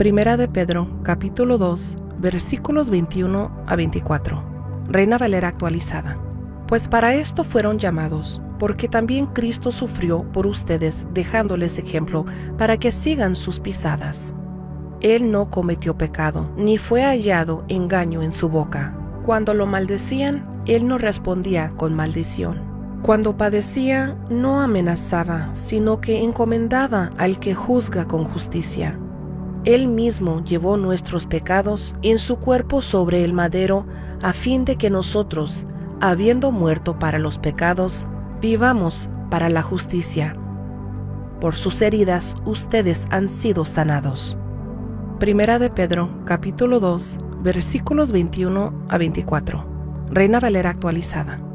Primera de Pedro, capítulo 2, versículos 21 a 24. Reina Valera actualizada. Pues para esto fueron llamados, porque también Cristo sufrió por ustedes, dejándoles ejemplo para que sigan sus pisadas. Él no cometió pecado, ni fue hallado engaño en su boca. Cuando lo maldecían, él no respondía con maldición. Cuando padecía, no amenazaba, sino que encomendaba al que juzga con justicia. Él mismo llevó nuestros pecados en su cuerpo sobre el madero, a fin de que nosotros, habiendo muerto para los pecados, vivamos para la justicia. Por sus heridas ustedes han sido sanados. Primera de Pedro, capítulo 2, versículos 21 a 24. Reina Valera actualizada.